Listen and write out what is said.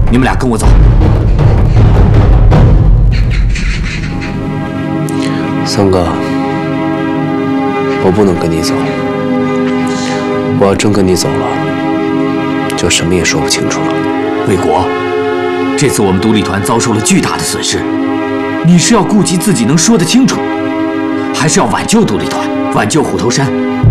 你们俩跟我走。 三哥，我不能跟你走。我要真跟你走了，就什么也说不清楚了。 魏国，这次我们独立团遭受了巨大的损失，你是要顾及自己能说得清楚，还是要挽救独立团，挽救虎头山？